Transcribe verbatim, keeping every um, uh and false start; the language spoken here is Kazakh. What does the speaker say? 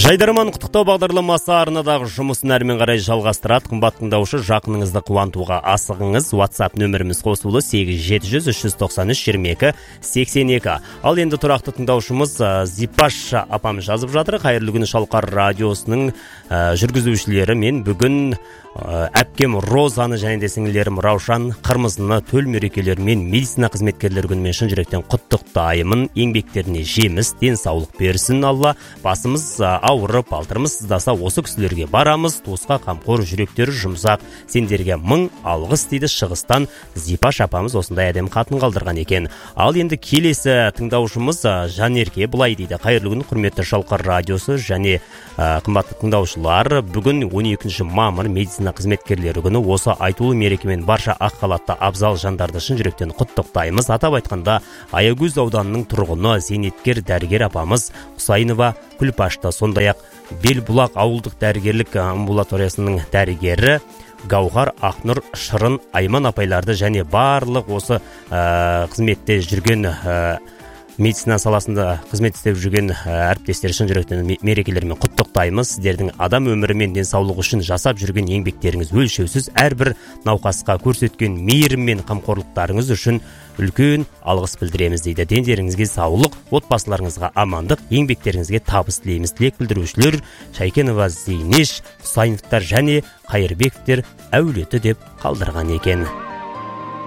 Жайдарман құттықтау бағдарламасы арнадағы жұмысын әрмен қарай жалғастырады. Қымбат тыңдаушы, жақыныңызды қуантуға асығыңыз. WhatsApp нөміріміз қосулы сегіз жеті жүз үш жүз тоқсан үш жиырма екі сексен екі. Ал енді тұрақты тыңдаушымыз Зипаш апам жазып жатыр. Қайырлы күні, Шалқар радиосының жүргізушілері. Мен бүгін әпкем Розаны және де сіңілерім Раушан Қырмызыны төл мерекелерімен медицина қызметкерлер күнімен шын жүректен құттықтаймын. Еңбектеріне жеміс, денсаулық берсін Алла. Басымыз ауырып, балтырымыз сыздаса осы кісілерге барамыз. Туысқа қамқор, жүректері жұмсақ. Сендерге мың алғыс дейді Шығыстан Зипаш апамыз осындай әдем хатын қалдырған екен. Ал енді келесі тыңдаушымыз Жанерке былай дейді. Қайырлы күн, құрметті Шалқар радиосы және қымбатты тыңдаушылар. Бүгін он екінші мамыр медицина қызметкерлері күні. Осы айтулы мерекемен барша ақ халатты абзал жандарды шын жүректен құттықтаймыз. Атап айтқанда Аягөз ауданының тұрғыны зейнеткер дәрігер апамыз Құсайынова Күлпашта, сондай-ақ Белбұлақ ауылдық дәрігерлік амбулаториясының дәрігері Гаухар, Ақнұр, Шырын, Айман апайларды және барлық осы ә, қызметте жүрген ә, медицина саласында қызмет істеп жүрген әріптестер шын жүректен мерекелерімен құттықтаймыз. Сіздердің адам өмірі мен денсаулығы үшін жасап жүрген еңбектеріңіз өлшеусіз, әрбір науқасқа көрсеткен мейірім мен қамқорлықтарыңыз үшін үлкен алғыс білдіреміз дейді. Дендеріңізге саулық, отбасыларыңызға амандық, еңбектеріңізге табыс тілейміз. Тілек білдірушілер Шайкенова Зейнеш, Құсайыновтар және Қайырбековтер әулеті деп қалдырған екен.